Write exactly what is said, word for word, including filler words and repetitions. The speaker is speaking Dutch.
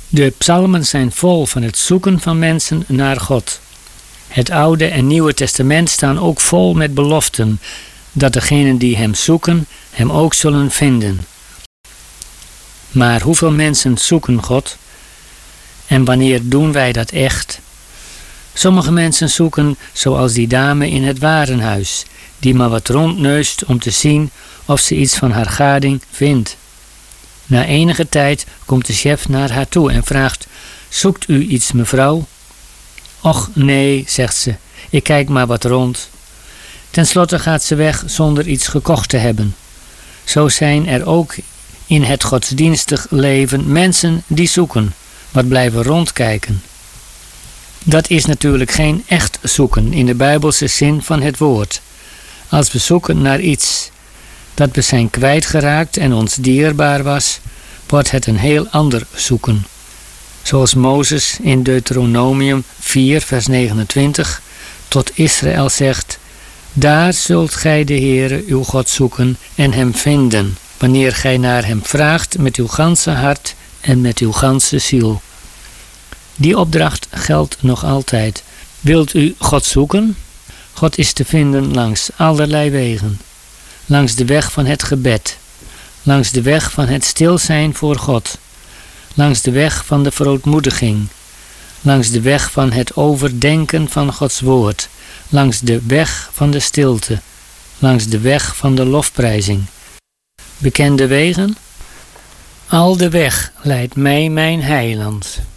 De psalmen zijn vol van het zoeken van mensen naar God. Het Oude en Nieuwe Testament staan ook vol met beloften dat degenen die hem zoeken, hem ook zullen vinden. Maar hoeveel mensen zoeken God? En wanneer doen wij dat echt? Sommige mensen zoeken zoals die dame in het warenhuis, die maar wat rondneust om te zien of ze iets van haar gading vindt. Na enige tijd komt de chef naar haar toe en vraagt: "Zoekt u iets, mevrouw?" "Och, nee," zegt ze, "ik kijk maar wat rond." Ten slotte gaat ze weg zonder iets gekocht te hebben. Zo zijn er ook in het godsdienstig leven mensen die zoeken, wat blijven rondkijken. Dat is natuurlijk geen echt zoeken in de Bijbelse zin van het woord. Als we zoeken naar iets dat we zijn kwijtgeraakt en ons dierbaar was, wordt het een heel ander zoeken. Zoals Mozes in Deuteronomium vier vers negenentwintig tot Israël zegt: "Daar zult gij de Heere uw God zoeken en hem vinden, wanneer gij naar hem vraagt met uw ganse hart en met uw ganse ziel." Die opdracht geldt nog altijd. Wilt u God zoeken? God is te vinden langs allerlei wegen. Langs de weg van het gebed. Langs de weg van het stil zijn voor God. Langs de weg van de verootmoediging. Langs de weg van het overdenken van Gods woord. Langs de weg van de stilte. Langs de weg van de lofprijzing. Bekende wegen? Al de weg leidt mij mijn heiland.